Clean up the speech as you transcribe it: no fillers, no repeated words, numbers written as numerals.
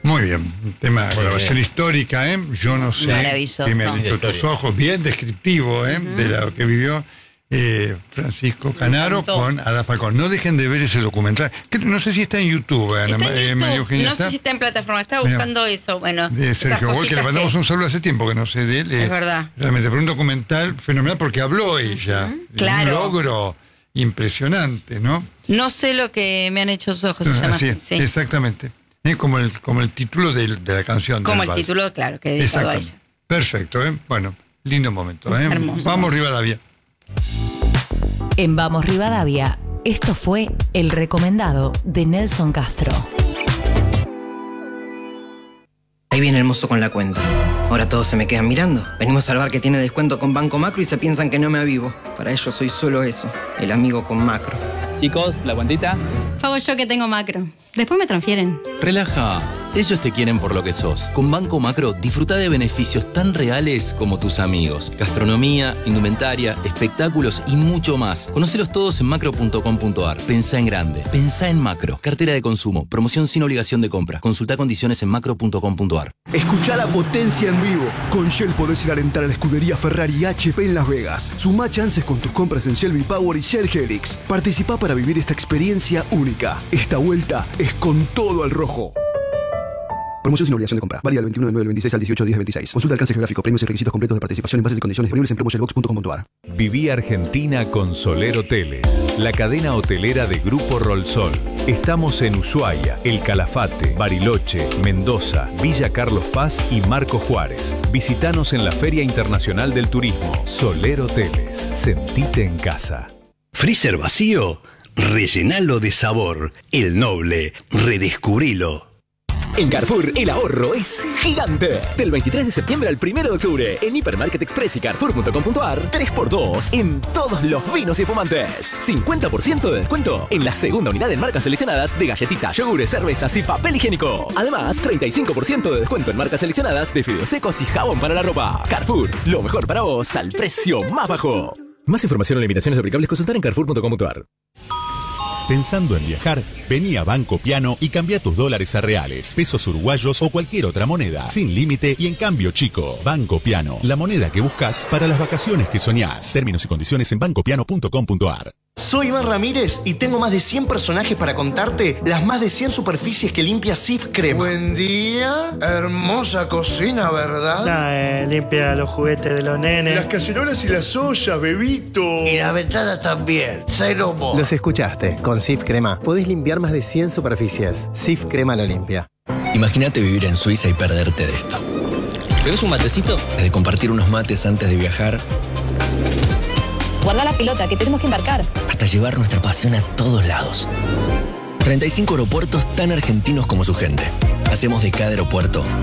Muy bien, tema de grabación histórica, Yo no sé. Maravilloso. Que me han visto tus ojos, bien descriptivo, de lo que vivió Francisco Canaro con Ada Falcón. No dejen de ver ese documental, que no sé si está en YouTube, Está en YouTube. María Eugenia. No sé si está en plataforma, estaba buscando eso. Bueno, de Sergio Gol, que le mandamos un saludo hace tiempo que no sé de él. Es verdad. Realmente, pero un documental fenomenal porque habló ella. Claro. Un logro impresionante, ¿no? No sé lo que me han hecho sus ojos, se llama Así así. es, Sí. exactamente. Como el título de la canción. Como del el vals. título, claro, que dedicado a ella. Perfecto, Bueno, lindo momento, Hermoso. Vamos, Rivadavia. En Vamos Rivadavia, esto fue el recomendado de Nelson Castro. Ahí viene el mozo con la cuenta. Ahora todos se me quedan mirando. Venimos al bar que tiene descuento con Banco Macro y se piensan que no me avivo. Para ellos soy solo eso, el amigo con Macro. Chicos, la cuentita. Pago yo que tengo Macro. Después me transfieren. Relaja, ellos te quieren por lo que sos. Con Banco Macro disfruta de beneficios tan reales como tus amigos. Gastronomía, indumentaria, espectáculos y mucho más. Conocelos todos en macro.com.ar. Pensá en grande, pensá en Macro. Cartera de consumo, promoción sin obligación de compra. Consulta condiciones en macro.com.ar. Escuchá la potencia en vivo. Con Shell podés ir a alentar a la escudería Ferrari y HP en Las Vegas. Sumá chances con tus compras en Shell V-Power y Shell Helix. Participá para vivir esta experiencia única. Esta vuelta es con todo al rojo. Promoción sin obligación de compra. Válida del 21 de 9 del 26 al 18 de 10 del 26. Consulta alcance geográfico, premios y requisitos completos de participación en bases y condiciones disponibles en promotionbox.com.ar. Viví Argentina con Soler Hoteles, la cadena hotelera de Grupo Rolsol. Estamos en Ushuaia, El Calafate, Bariloche, Mendoza, Villa Carlos Paz y Marcos Juárez. Visítanos en la Feria Internacional del Turismo. Soler Hoteles. Sentite en casa. ¿Freezer vacío? Rellenalo de sabor. El Noble. Redescubrilo. En Carrefour, el ahorro es gigante. Del 23 de septiembre al 1 de octubre, en Hipermarket Express y Carrefour.com.ar, 3x2 en todos los vinos y fumantes. 50% de descuento en la segunda unidad en marcas seleccionadas de galletitas, yogures, cervezas y papel higiénico. Además, 35% de descuento en marcas seleccionadas de fideos secos y jabón para la ropa. Carrefour, lo mejor para vos al precio más bajo. Más información o limitaciones aplicables consultar en Carrefour.com.ar. Pensando en viajar, vení a Banco Piano y cambia tus dólares a reales, pesos uruguayos o cualquier otra moneda, sin límite y en cambio chico. Banco Piano, la moneda que buscas para las vacaciones que soñás. Términos y condiciones en bancopiano.com.ar. Soy Iván Ramírez y tengo más de 100 personajes para contarte las más de 100 superficies que limpia Cif Crema. Buen día, hermosa cocina, ¿verdad? Limpia los juguetes de los nenes. Las cacerolas y las ollas, bebito. Y la ventana también, cero mo. Los escuchaste, con Cif Crema podés limpiar más de 100 superficies. Cif Crema lo limpia. Imagínate vivir en Suiza y perderte de esto. ¿Querés un matecito? De compartir unos mates antes de viajar. Guarda la pelota, que tenemos que embarcar. Hasta llevar nuestra pasión a todos lados. 35 aeropuertos tan argentinos como su gente. Hacemos de cada aeropuerto